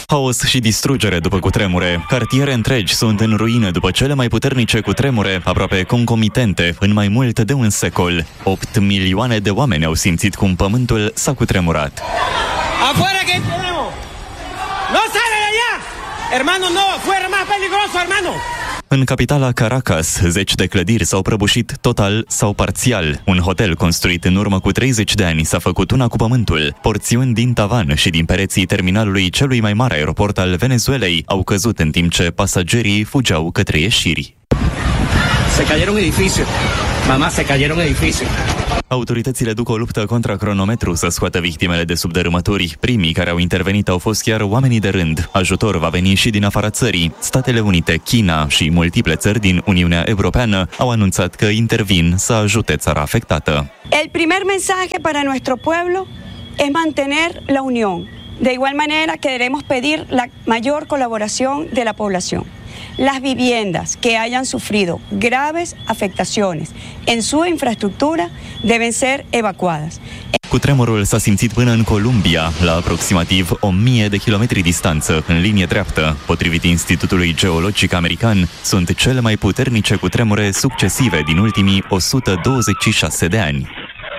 Haos și distrugere după cutremure. Cartiere întregi sunt în ruină după cele mai puternice cutremure, aproape concomitente, în mai mult de un secol. 8 milioane de oameni au simțit cum pământul s-a cutremurat. Afuera que tenemos. No sale de allá. Hermano, no, afuera más peligroso, hermano. În capitala Caracas, 10 de clădiri s-au prăbușit total sau parțial. Un hotel construit în urmă cu 30 de ani s-a făcut una cu pământul. Porțiuni din tavan și din pereții terminalului celui mai mare aeroport al Venezuelei au căzut în timp ce pasagerii fugeau către ieșiri. Se cayeron edificios. Mamá, se cayeron edificios. Autoritățile duc o luptă contra cronometru să scoată victimele de sub dărâmături. Primii care au intervenit au fost chiar oamenii de rând. Ajutor va veni și din afara țării. Statele Unite, China și multiple țări din Uniunea Europeană au anunțat că intervin să ajute țara afectată. El primer mensaje para nuestro pueblo es mantener la unión. De igual manera queremos pedir la mayor colaboración de la población. Las viviendas que hayan sufrido graves afectaciones en su infraestructura deben ser evacuadas. Cutremurul s-a simțit până în Columbia, la aproximativ 1000 de kilometri distanță, în linie dreaptă. Potrivit Institutului Geologic American, sunt cele mai puternice cutremure succesive din ultimii 126 de ani.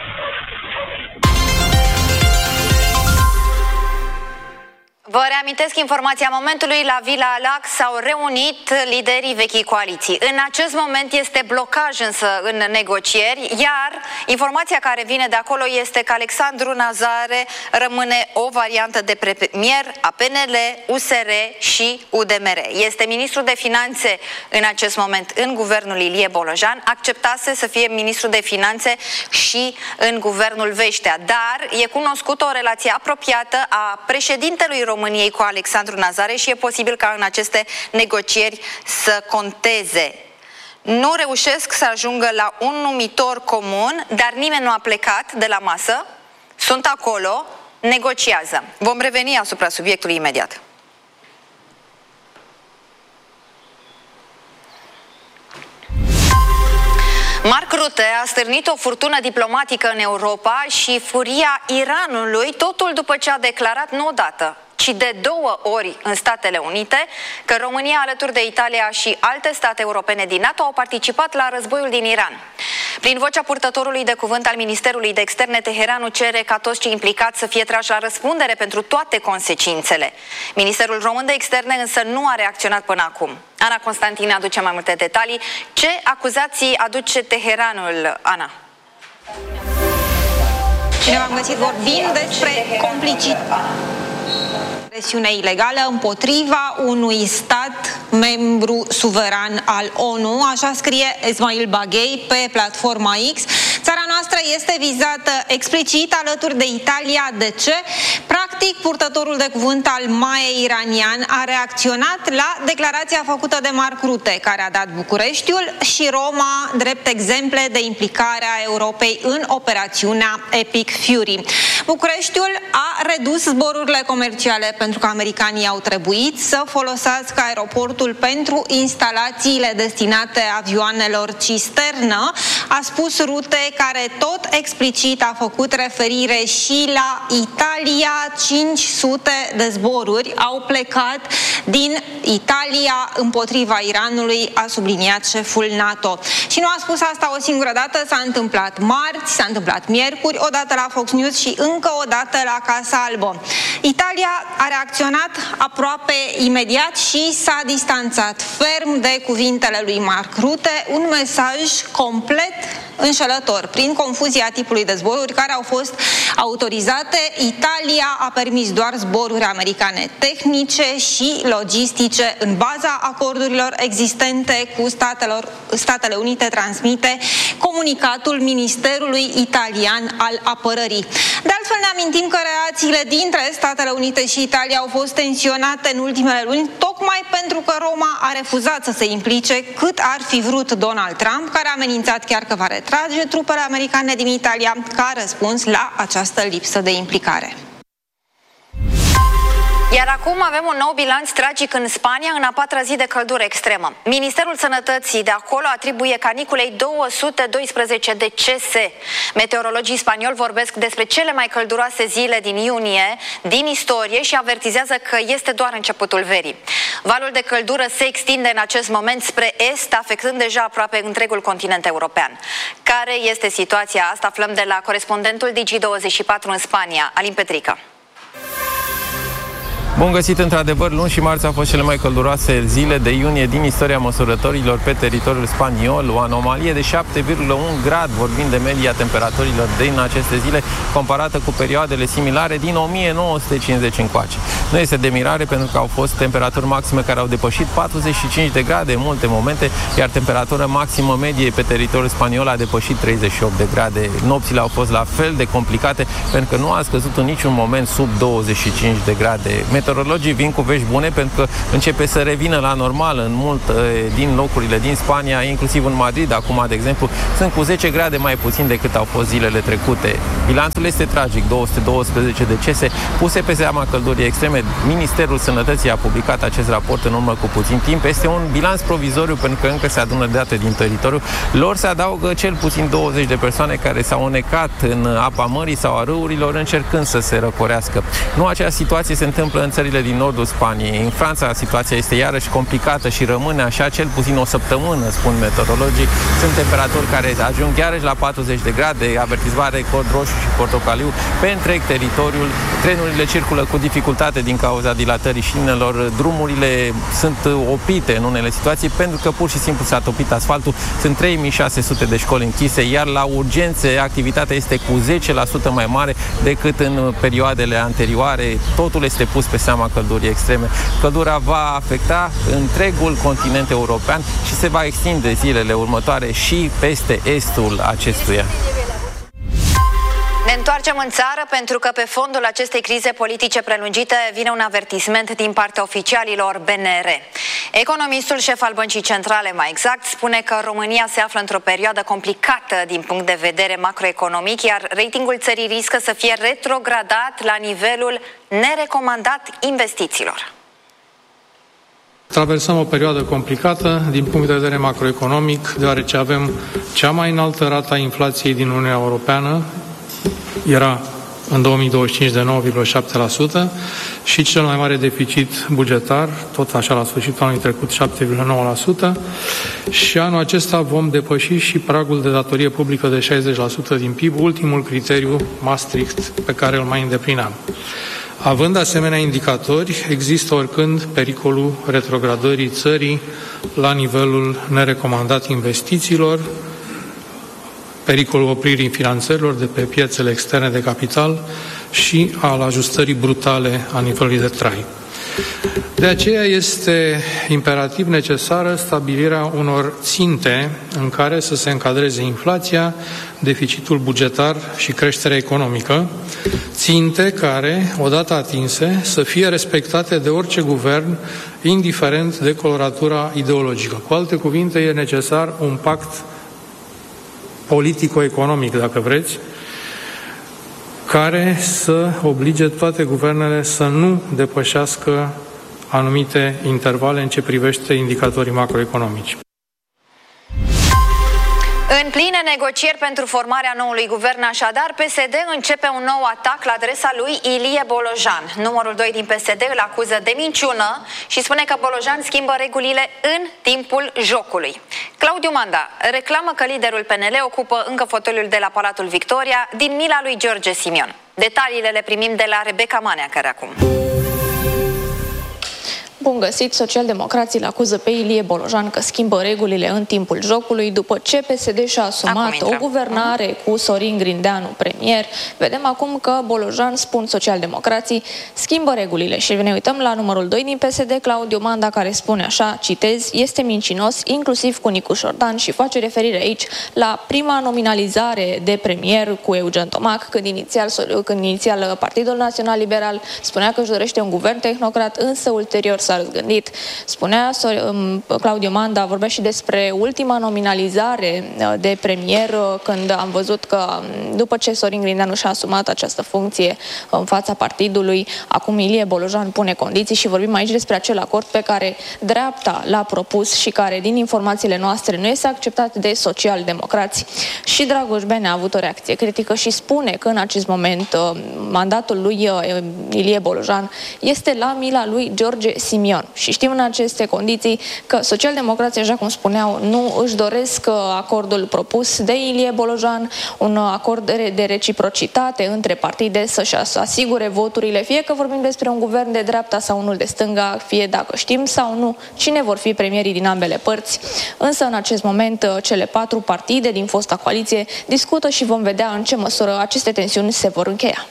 Vă reamintesc informația momentului. La Vila Lac s-au reunit liderii vechii coaliții. În acest moment este blocaj însă în negocieri, iar informația care vine de acolo este că Alexandru Nazare rămâne o variantă de premier a PNL, USR și UDMR. Este ministru de finanțe în acest moment în guvernul Ilie Bolojan, acceptase să fie ministru de finanțe și în guvernul Veștea, dar e cunoscută o relație apropiată a președintelui României cu Alexandru Nazare și e posibil ca în aceste negocieri să conteze. Nu reușesc să ajungă la un numitor comun, dar nimeni nu a plecat de la masă, sunt acolo, negociază. Vom reveni asupra subiectului imediat. Mark Rutte a stârnit o furtună diplomatică în Europa și furia Iranului, totul după ce a declarat nu odată, ci de 2 ori în Statele Unite că România, alături de Italia și alte state europene din NATO, au participat la războiul din Iran. Prin vocea purtătorului de cuvânt al Ministerului de Externe, Teheranul cere ca toți cei implicați să fie trași la răspundere pentru toate consecințele. Ministerul Român de Externe însă nu a reacționat până acum. Ana Constantin aduce mai multe detalii. Ce acuzații aduce Teheranul, Ana? Bine v-am găsit, vorbim despre complicitate. Presiune ilegală împotriva unui stat membru suveran al ONU, așa scrie Esmail Baghei pe platforma X. Țara noastră este vizată explicit alături de Italia. De ce? Practic, purtătorul de cuvânt al MAE iranian a reacționat la declarația făcută de Mark Rutte, care a dat Bucureștiul și Roma drept exemple de implicare a Europei în operațiunea Epic Fury. Bucureștiul a redus zborurile comerciale pentru că americanii au trebuit să folosească aeroportul pentru instalațiile destinate avioanelor cisternă, a spus Rutte, care tot explicit a făcut referire și la Italia. 500 de zboruri au plecat din Italia împotriva Iranului, a subliniat șeful NATO. Și nu a spus asta o singură dată, s-a întâmplat marți, s-a întâmplat miercuri, odată la Fox News și încă o dată la Casa Albă. Italia a reacționat aproape imediat și s-a distanțat ferm de cuvintele lui Mark Rutte, un mesaj complet înșelător. Prin confuzia tipului de zboruri care au fost autorizate, Italia a permis doar zboruri americane tehnice și logistice în baza acordurilor existente cu Statele Unite, transmite comunicatul Ministerului Italian al Apărării. De altfel, ne amintim că relațiile dintre Statele Unite și Italia au fost tensionate în ultimele luni, tocmai pentru că Roma a refuzat să se implice cât ar fi vrut Donald Trump, care a amenințat chiar că va retrage trupele americane din Italia ca răspuns la această lipsă de implicare. Iar acum avem un nou bilanț tragic în Spania, în a patra zi de căldură extremă. Ministerul Sănătății de acolo atribuie caniculei 212 decese. Meteorologii spanioli vorbesc despre cele mai călduroase zile din iunie din istorie și avertizează că este doar începutul verii. Valul de căldură se extinde în acest moment spre est, afectând deja aproape întregul continent european. Care este situația asta? Aflăm de la corespondentul Digi24 în Spania, Alin Petrică. Bun găsit, într-adevăr, luni și marți au fost cele mai călduroase zile de iunie din istoria măsurătorilor pe teritoriul spaniol, o anomalie de 7,1 grad, vorbind de media temperaturilor din aceste zile, comparată cu perioadele similare din 1950 încoace. Nu este de mirare, pentru că au fost temperaturi maxime care au depășit 45 de grade în multe momente, iar temperatura maximă medie pe teritoriul spaniol a depășit 38 de grade. Nopțile au fost la fel de complicate, pentru că nu a scăzut în niciun moment sub 25 de grade. Meteorologii vin cu vești bune, pentru că începe să revină la normal în multe din locurile din Spania, inclusiv în Madrid. Acum, de exemplu, sunt cu 10 grade mai puțin decât au fost zilele trecute. Bilanțul este tragic, 212 decese puse pe seama căldurii extreme. Ministerul Sănătății a publicat acest raport în urmă cu puțin timp. Este un bilanț provizoriu, pentru că încă se adună date din teritoriu. Lor se adaugă cel puțin 20 de persoane care s-au înecat în apa mării sau a râurilor, încercând să se răcorească. Nu aceeași situație se întâmplă în țările din nordul Spaniei. În Franța situația este iarăși complicată și rămâne așa cel puțin o săptămână, spun meteorologii. Sunt temperaturi care ajung iarăși la 40 de grade, avertizare cod roșu și portocaliu pe întreg teritoriul. Trenurile circulă cu dificultate din cauza dilatării șinelor, drumurile sunt opite în unele situații pentru că pur și simplu s-a topit asfaltul. Sunt 3600 de școli închise, iar la urgențe activitatea este cu 10% mai mare decât în perioadele anterioare. Totul este pus pe seama căldurii extreme. Căldura va afecta întregul continent european și se va extinde zilele următoare și peste estul acestuia. Ne întoarcem în țară, pentru că pe fondul acestei crize politice prelungite vine un avertisment din partea oficialilor BNR. Economistul șef al Băncii Centrale, mai exact, spune că România se află într-o perioadă complicată din punct de vedere macroeconomic, iar ratingul țării riscă să fie retrogradat la nivelul nerecomandat investițiilor. Traversăm o perioadă complicată din punct de vedere macroeconomic, deoarece avem cea mai înaltă rată a inflației din Uniunea Europeană, era în 2025 de 9,7% și cel mai mare deficit bugetar, tot așa la sfârșitul anului trecut, 7,9%, și anul acesta vom depăși și pragul de datorie publică de 60% din PIB, ultimul criteriu Maastricht pe care îl mai îndeplineam. Având asemenea indicatori, există oricând pericolul retrogradării țării la nivelul nerecomandat investițiilor, pericolul opririi finanțărilor de pe piețele externe de capital și al ajustării brutale a nivelului de trai. De aceea este imperativ necesară stabilirea unor ținte în care să se încadreze inflația, deficitul bugetar și creșterea economică, ținte care, odată atinse, să fie respectate de orice guvern, indiferent de coloratura ideologică. Cu alte cuvinte, e necesar un pact politico-economic, dacă vreți, care să oblige toate guvernele să nu depășească anumite intervale în ce privește indicatorii macroeconomici. În pline negocieri pentru formarea noului guvern, așadar, PSD începe un nou atac la adresa lui Ilie Bolojan. Numărul 2 din PSD îl acuză de minciună și spune că Bolojan schimbă regulile în timpul jocului. Claudiu Manda reclamă că liderul PNL ocupă încă fotoliul de la Palatul Victoria din mila lui George Simion. Detaliile le primim de la Rebecca Manea, care acum. Bun găsit, socialdemocrații îl acuză pe Ilie Bolojan că schimbă regulile în timpul jocului după ce PSD și-a asumat o guvernare cu Sorin Grindeanu premier. Vedem acum că Bolojan, spun socialdemocrații, schimbă regulile și ne uităm la numărul 2 din PSD, Claudiu Manda, care spune așa, citez, este mincinos, inclusiv cu Nicu Șordan, și face referire aici la prima nominalizare de premier cu Eugen Tomac, când inițial Partidul Național Liberal spunea că își dorește un guvern tehnocrat, însă ulterior s-a răzgândit. Spunea Claudiu Manda, vorbea și despre ultima nominalizare de premier, când am văzut că după ce Sorin Grindeanu și-a asumat această funcție în fața partidului, acum Ilie Bolojan pune condiții și vorbim aici despre acel acord pe care dreapta l-a propus și care, din informațiile noastre, nu este acceptat de social-democrați. Și Dragoș Bene a avut o reacție critică și spune că în acest moment mandatul lui Ilie Bolojan este la mila lui George Simion. Și știm în aceste condiții că social-democrații, așa cum spuneau, nu își doresc acordul propus de Ilie Bolojan, un acord de reciprocitate între partide să-și asigure voturile, fie că vorbim despre un guvern de dreapta sau unul de stânga, fie dacă știm sau nu cine vor fi premierii din ambele părți. Însă în acest moment cele 4 partide din fosta coaliție discută și vom vedea în ce măsură aceste tensiuni se vor încheia.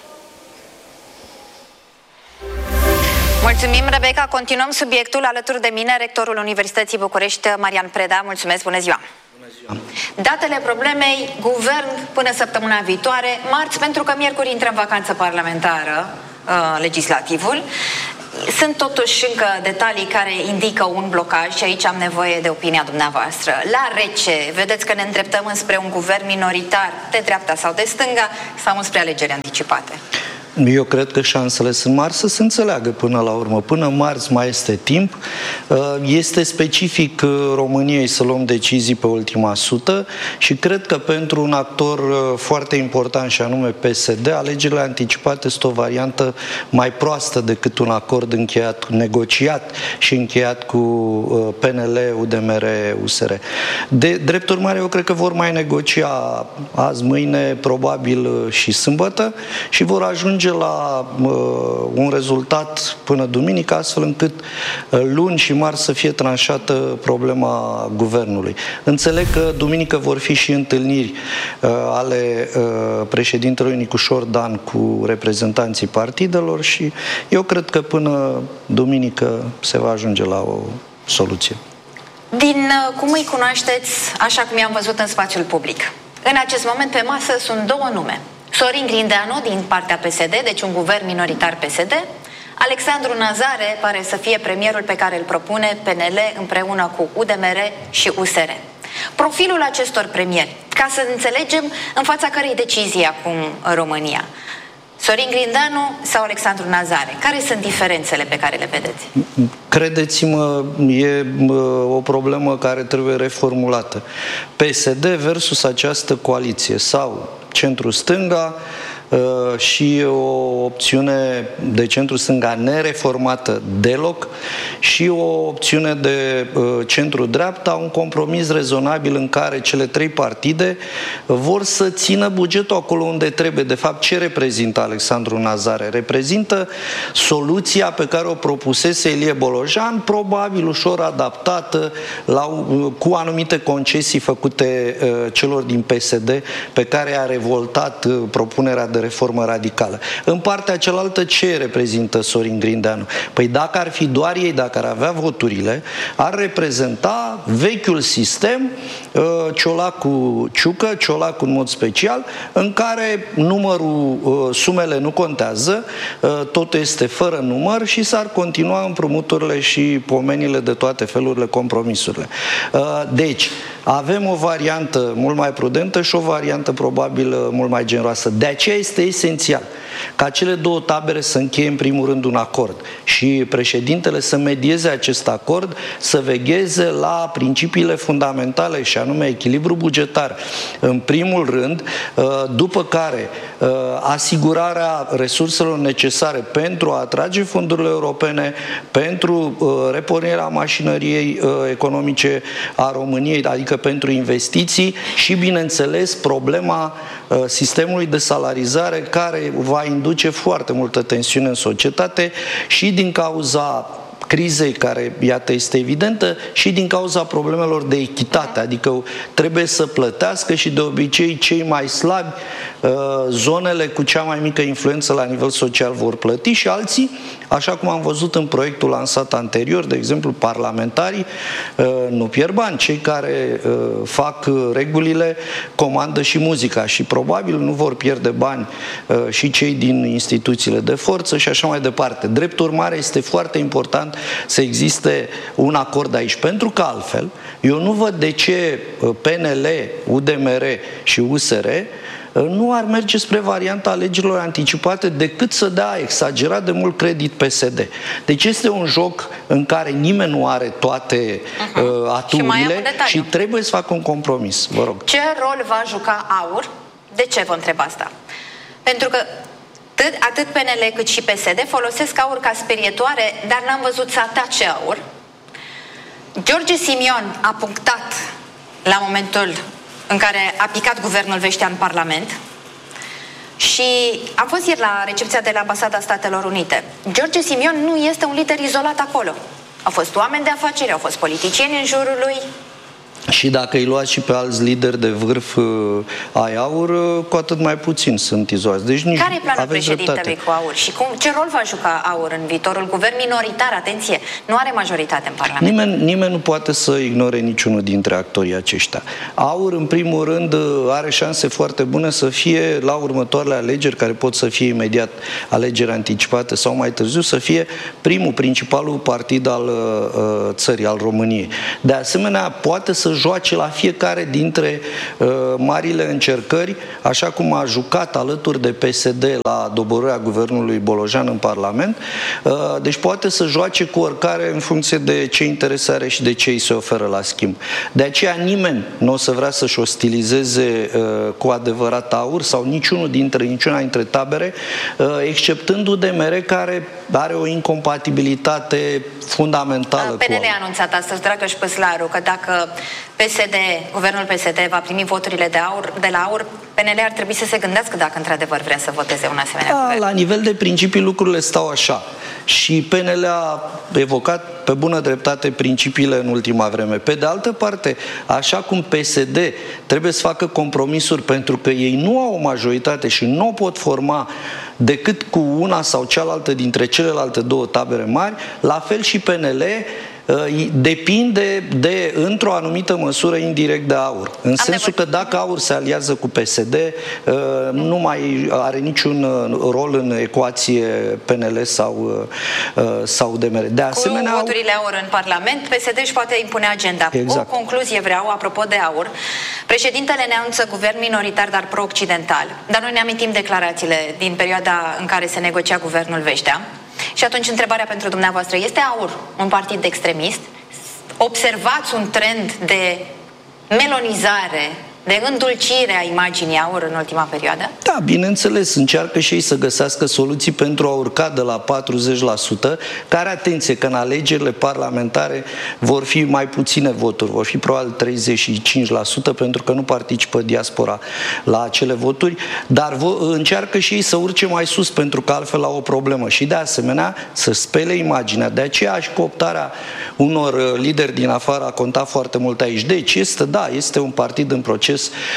Mulțumim, Rebecca. Continuăm subiectul alături de mine, rectorul Universității București, Marian Preda. Mulțumesc, bună ziua! Bună ziua! Datele problemei, guvern până săptămâna viitoare, marți, pentru că miercuri intră în vacanță parlamentară legislativul. Sunt totuși încă detalii care indică un blocaj și aici am nevoie de opinia dumneavoastră. La rece, vedeți că ne îndreptăm înspre un guvern minoritar de dreapta sau de stânga sau înspre alegeri anticipate? Eu cred că șansele sunt mari să se înțeleagă până la urmă. Până marți mai este timp. Este specific României să luăm decizii pe ultima sută și cred că pentru un actor foarte important și anume PSD, alegerile anticipate sunt o variantă mai proastă decât un acord încheiat, negociat și încheiat cu PNL, UDMR, USR. De drept urmare, eu cred că vor mai negocia azi, mâine, probabil și sâmbătă și vor ajunge la un rezultat până duminică, astfel încât luni și marți să fie tranșată problema guvernului. Înțeleg că duminică vor fi și întâlniri ale președintelui Nicușor Dan cu reprezentanții partidelor și eu cred că până duminică se va ajunge la o soluție. Din cum îi cunoașteți, așa cum i-am văzut în spațiul public, în acest moment pe masă sunt 2 nume. Sorin Grindeanu din partea PSD, deci un guvern minoritar PSD. Alexandru Nazare pare să fie premierul pe care îl propune PNL împreună cu UDMR și USR. Profilul acestor premieri, ca să înțelegem în fața cărei decizii acum în România. Sorin Grindeanu sau Alexandru Nazare? Care sunt diferențele pe care le vedeți? Credeți-mă, e o problemă care trebuie reformulată. PSD versus această coaliție sau centru-stânga și o opțiune de centru-stânga nereformată deloc și o opțiune de centru-dreapta, un compromis rezonabil în care cele 3 partide vor să țină bugetul acolo unde trebuie. De fapt, ce reprezintă Alexandru Nazare? Reprezintă soluția pe care o propusese Ilie Bolojan, probabil ușor adaptată cu anumite concesii făcute celor din PSD, pe care a revoltat propunerea de reformă radicală. În partea cealaltă, ce reprezintă Sorin Grindeanu? Păi dacă ar fi doar ei, dacă ar avea voturile, ar reprezenta vechiul sistem, Ciolacu-Ciucă, Ciolacu în mod special, în care sumele nu contează, totul este fără număr și s-ar continua împrumuturile și pomenile de toate felurile, compromisurile. Deci, avem o variantă mult mai prudentă și o variantă probabil mult mai generoasă. De aceea este esențial ca cele 2 tabere să încheie în primul rând un acord și președintele să medieze acest acord, să vegheze la principiile fundamentale și anume echilibru bugetar în primul rând, după care asigurarea resurselor necesare pentru a atrage fondurile europene, pentru repornirea mașinăriei economice a României, adică pentru investiții și, bineînțeles, problema sistemului de salarizare care va induce foarte multă tensiune în societate și din cauza crizei care, iată, este evidentă și din cauza problemelor de echitate, adică trebuie să plătească și de obicei cei mai slabi, zonele cu cea mai mică influență la nivel social vor plăti și alții, așa cum am văzut în proiectul lansat anterior, de exemplu, parlamentarii nu pierd bani, cei care fac regulile comandă și muzica și probabil nu vor pierde bani și cei din instituțiile de forță și așa mai departe. Drept urmare, este foarte important să existe un acord aici, pentru că altfel eu nu văd de ce PNL, UDMR și USR nu ar merge spre varianta alegerilor anticipate decât să dea exagerat de mult credit PSD. Deci este un joc în care nimeni nu are toate aturile și trebuie să facă un compromis. Vă rog. Ce rol va juca AUR? De ce vă întreb asta? Pentru că atât PNL cât și PSD folosesc AUR ca sperietoare, dar n-am văzut să atace AUR. George Simion a punctat la momentul în care a picat guvernul Vestea în Parlament și am fost ieri la recepția de la Ambasada Statelor Unite. George Simion nu este un lider izolat acolo. Au fost oameni de afaceri, au fost politicieni în jurul lui. Și dacă îi luați și pe alți lideri de vârf ai AUR, cu atât mai puțin sunt izolați. Deci care e planul președintelui cu AUR? Și ce rol va juca AUR în viitorul guvern minoritar? Atenție, nu are majoritate în Parlament. Nimeni nu poate să ignore niciunul dintre actorii aceștia. AUR, în primul rând, are șanse foarte bune să fie la următoarele alegeri, care pot să fie imediat alegeri anticipate sau mai târziu, să fie principalul partid al țării, al României. De asemenea, poate să joace la fiecare dintre marile încercări, așa cum a jucat alături de PSD la doborârea guvernului Bolojan în Parlament. Deci poate să joace cu oricare în funcție de ce interese are și de ce îi se oferă la schimb. De aceea nimeni nu o să vrea să-și ostilizeze cu adevărat AUR sau niciuna dintre tabere, exceptând UDMR, care are o incompatibilitate fundamentală. PNL a anunțat astăzi, Dragoș Păslaru, că dacă guvernul PSD va primi voturile de la AUR, PNL ar trebui să se gândească dacă într-adevăr vrea să voteze un asemenea guvern. La nivel de principii lucrurile stau așa. Și PNL a evocat pe bună dreptate principiile în ultima vreme. Pe de altă parte, așa cum PSD trebuie să facă compromisuri pentru că ei nu au o majoritate și nu o pot forma decât cu una sau cealaltă dintre celelalte două tabere mari, la fel și PNL depinde într-o anumită măsură indirect de AUR. În sensul că dacă AUR se aliază cu PSD, nu mai are niciun rol în ecuație PNL sau UDMR. De asemenea, cu voturile AUR în Parlament, PSD își poate impune agenda. Exact. O concluzie vreau, apropo de AUR. Președintele ne anunță guvern minoritar, dar pro-occidental. Dar noi ne amintim declarațiile din perioada în care se negocia guvernul Vestea. Și atunci întrebarea pentru dumneavoastră, este AUR un partid extremist? Observați un trend de melonizare, de îndulcire a imaginii AUR în ultima perioadă? Da, bineînțeles, încearcă și ei să găsească soluții pentru a urca de la 40%, care, atenție, că în alegerile parlamentare vor fi mai puține voturi, vor fi probabil 35%, pentru că nu participă diaspora la acele voturi, dar încearcă și ei să urce mai sus, pentru că altfel au o problemă și, de asemenea, să spele imaginea. De aceea și cooptarea unor lideri din afară a contat foarte mult aici. Deci, este un partid în proces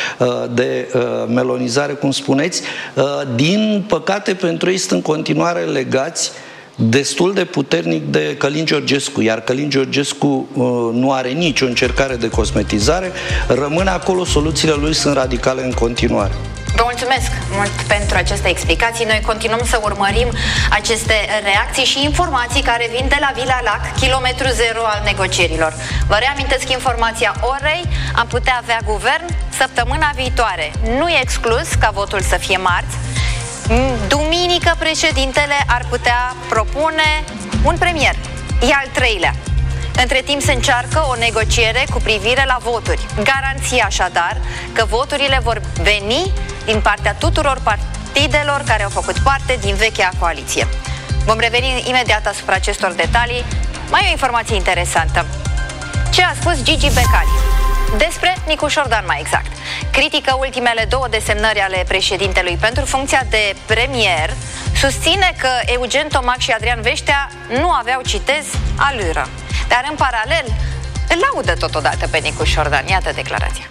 de melonizare, cum spuneți. Din păcate, pentru ei sunt în continuare legați destul de puternic de Călin Georgescu, iar Călin Georgescu nu are nicio încercare de cosmetizare, rămâne acolo, soluțiile lui sunt radicale în continuare. Vă mulțumesc mult pentru aceste explicații. Noi continuăm să urmărim aceste reacții și informații care vin de la Vila Lac, kilometru zero al negocierilor. Vă reamintesc informația orei, am putea avea guvern săptămâna viitoare. Nu e exclus ca votul să fie marți. Duminică președintele ar putea propune un premier. E al treilea. Între timp se încearcă o negociere cu privire la voturi. Garanția așadar că voturile vor veni din partea tuturor partidelor care au făcut parte din vechea coaliție. Vom reveni imediat asupra acestor detalii. Mai o informație interesantă. Ce a spus Gigi Becali despre Nicu Șordan, mai exact? Critică ultimele două desemnări ale președintelui pentru funcția de premier. Susține că Eugen Tomac și Adrian Vestea nu aveau, citez, alură. Dar în paralel îl laudă totodată pe Nicu Șordan. Iată declarația.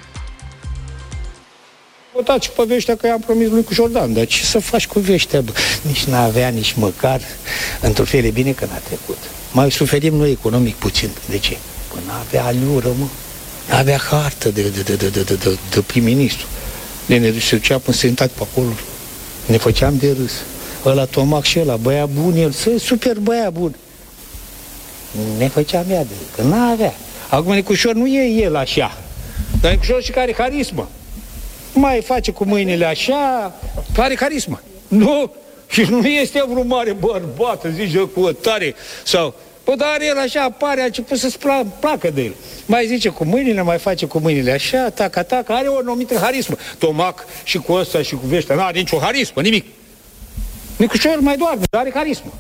Votați și pe Vestea că i-am promis lui cu Șordan. Dar ce să faci cu Vestea? Nici n-avea, nici măcar. Într-o fel e bine că n-a trecut. Mai suferim noi economic puțin. De ce? Păi n-avea alură, mă. N-avea hartă de prim-ministru. Ne ducea până sentat pe acolo. Ne făceam de râs. Ăla Tomac și ăla, băia bun el, super băia bun. ne făceam ea de că n-avea. Acum Nicușor nu e el așa, dar Nicușor și care carismă. Mai face cu mâinile așa, are carismă. Nu, și nu este vreun mare bărbat, zice cu tare, sau... Bă, dar el așa apare, a început să-ți placă de el. Mai zice cu mâinile, mai face cu mâinile așa, taca, are o anumită harismă. Tomac și cu ăsta și cu veștea, n-are nicio harismă, nimic. Nicușor mai doarme, dar are carismă.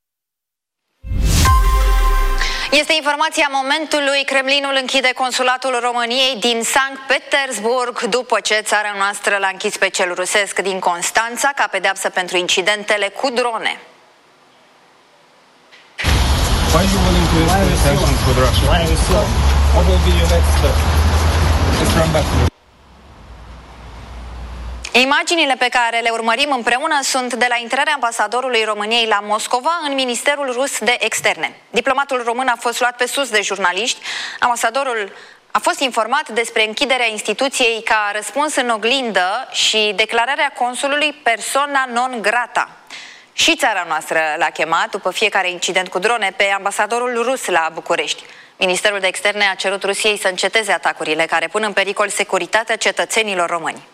Este informația momentului. Kremlinul închide consulatul României din Sankt Petersburg după ce țara noastră l-a închis pe cel rusesc din Constanța ca pedeapsă pentru incidentele cu drone. Why are you willing to escalate tensions with Russia? What will be your next step? Let's run back to you. Imaginile pe care le urmărim împreună sunt de la intrarea ambasadorului României la Moscova în Ministerul Rus de Externe. Diplomatul român a fost luat pe sus de jurnaliști. Ambasadorul a fost informat despre închiderea instituției ca răspuns în oglindă și declararea consulului persona non grata. Și țara noastră l-a chemat după fiecare incident cu drone pe ambasadorul rus la București. Ministerul de Externe a cerut Rusiei să înceteze atacurile care pun în pericol securitatea cetățenilor români.